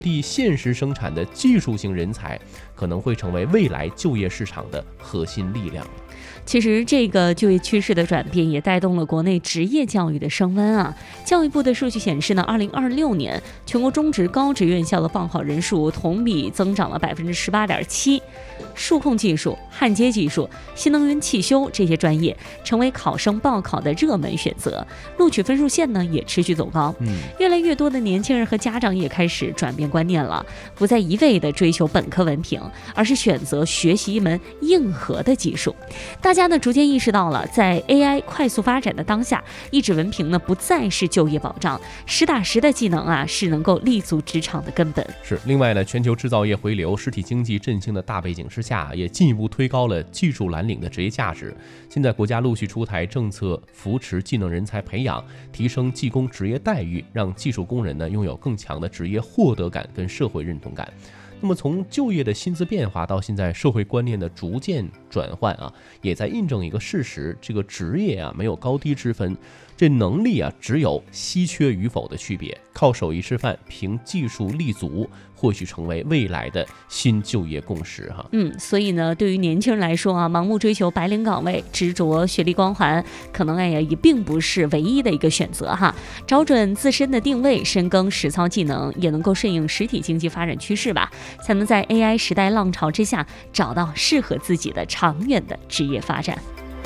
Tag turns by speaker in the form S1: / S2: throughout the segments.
S1: 地现实生产的技术型人才可能会成为未来就业市场的核心力量。
S2: 其实这个就业趋势的转变也带动了国内职业教育的升温啊。教育部的数据显示呢，2026年全国中职高职院校的报考人数同比增长了18.7%，数控技术、焊接技术、新能源汽修这些专业成为考生报考的热门选择，录取分数线呢也持续走高。越来越多的年轻人和家长也开始转变观念了，不再一味的追求本科文凭，而是选择学习一门硬核的技术。大家呢逐渐意识到了，在 AI 快速发展的当下，一纸文凭呢不再是就业保障，实打实的技能啊是能够立足职场的根本。
S1: 是，另外呢，全球制造业回流、实体经济振兴的大背景之下，也进一步推高了技术蓝领的职业价值。现在国家陆续出台政策，扶持技能人才培养，提升技工职业待遇，让技术工人呢拥有更强的职业获得感跟社会认同感。那么从就业的薪资变化到现在社会观念的逐渐转换啊，也在印证一个事实：这个职业啊没有高低之分，这能力啊只有稀缺与否的区别。靠手艺吃饭，凭技术立足，或许成为未来的新就业共识哈。
S2: 所以呢，对于年轻人来说啊，盲目追求白领岗位，执着学历光环，可能也并不是唯一的一个选择哈。找准自身的定位，深耕实操技能，也能够顺应实体经济发展趋势吧，才能在 AI 时代浪潮之下找到适合自己的长远的职业发展。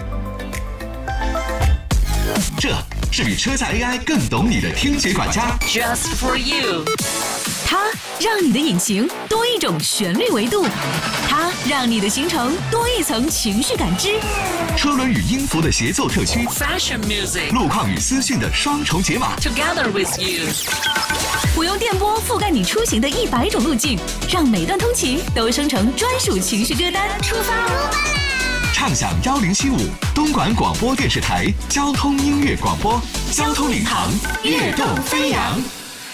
S3: 这是比车载 AI 更懂你的听觉管家
S4: Just for you，
S5: 它让你的引擎多一种旋律维度，它让你的行程多一层情绪感知。
S3: 车轮与音符的协奏特区，
S4: Fashion music，
S3: 路况与资讯的双重解码
S4: Together with you，
S5: 我用电波覆盖你出行的100种路径，让每段通勤都生成专属情绪歌单。出发啦！
S3: 畅享1075东莞广播电视台交通音乐广播，交通领航，跃动飞扬。